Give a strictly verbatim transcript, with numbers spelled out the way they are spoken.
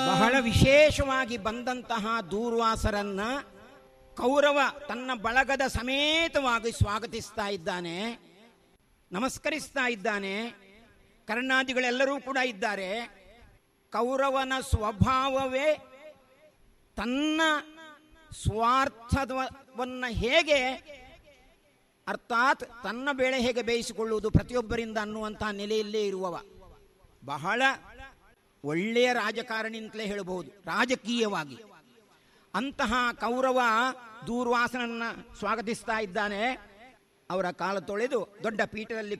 ಬಹಳ ವಿಶೇಷವಾಗಿ ಬಂದಂತಹ ದೂರ್ವಾಸರನ್ನ ಕೌರವ ತನ್ನ ಬಳಗದ ಸಮೇತವಾಗಿ ಸ್ವಾಗತಿಸ್ತಾ ಇದ್ದಾನೆ, ನಮಸ್ಕರಿಸ್ತಾ ಇದ್ದಾನೆ. ಕರ್ಣಾದಿಗಳೆಲ್ಲರೂ ಕೂಡ ಇದ್ದಾರೆ. ಕೌರವನ ಸ್ವಭಾವವೇ ತನ್ನ ಸ್ವಾರ್ಥವನ್ನು ಹೇಗೆ, ಅರ್ಥಾತ್ ತನ್ನ ಬೇಳೆ ಹೇಗೆ ಬೇಯಿಸಿಕೊಳ್ಳುವುದು ಪ್ರತಿಯೊಬ್ಬರಿಂದ ಅನ್ನುವಂತಹ ನೆಲೆಯಲ್ಲೇ ಇರುವವ. ಬಹಳ ಒಳ್ಳೆಯ ರಾಜಕಾರಣಿ ಅಂತಲೇ ಹೇಳಬಹುದು ರಾಜಕೀಯವಾಗಿ. ಅಂತಹ ಕೌರವ ದೂರ್ವಾಸನನ್ನ ಸ್ವಾಗತಿಸ್ತಾ ಇದ್ದಾನೆ. ಅವರ ಕಾಲ ತೊಳೆದು ದೊಡ್ಡ ಪೀಠದಲ್ಲಿ